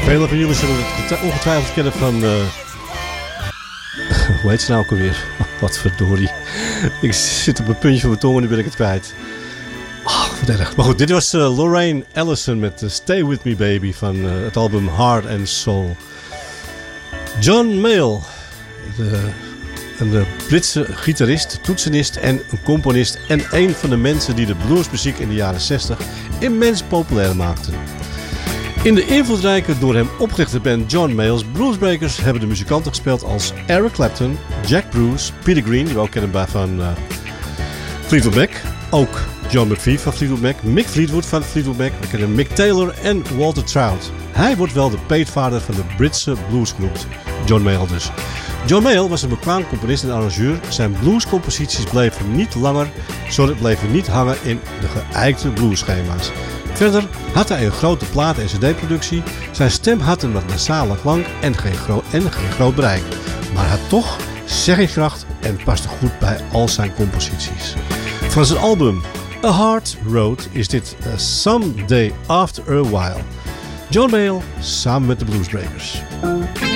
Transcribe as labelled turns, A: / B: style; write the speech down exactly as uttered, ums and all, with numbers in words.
A: Velen van jullie zullen het ongetwijfeld kennen van... Uh... Hoe heet ze nou ook alweer? Wat verdorie. Ik zit op een puntje van mijn tong en nu ben ik het kwijt. Oh, wat erg. Maar goed, dit was uh, Lorraine Allison met uh, Stay With Me Baby van uh, het album Heart and Soul. John Mayall, de, een de Britse gitarist, toetsenist en een componist en een van de mensen die de bluesmuziek in de jaren zestig immens populair maakten. In de invloedrijke door hem opgerichte band John Mayall's Bluesbreakers hebben de muzikanten gespeeld als Eric Clapton, Jack Bruce, Peter Green, die we ook kennen bij van uh, Fleetwood Mac, ook John McVie van Fleetwood Mac, Mick Fleetwood van Fleetwood Mac, we kennen Mick Taylor en Walter Trout. Hij wordt wel de peetvader van de Britse blues genoemd, John Mayall dus. John Mayall was een bekwaam componist en arrangeur. Zijn bluescomposities bleven niet langer, zodat bleven niet hangen in de geëikte bluesschema's. Verder had hij een grote plaat- en cd-productie. Zijn stem had een wat nasale klank en geen, gro- en geen groot bereik. Maar had toch zeggingskracht en paste goed bij al zijn composities. Van zijn album A Hard Road is dit uh, Someday After a While. John Mayall samen met de Bluesbreakers.